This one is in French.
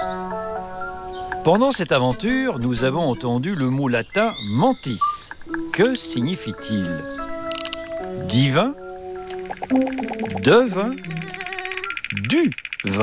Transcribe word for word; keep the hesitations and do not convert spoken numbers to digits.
Pendant cette aventure, nous avons entendu le mot latin « mentis ». Que signifie-t-il ? Divin ? Devin ? Du vin ?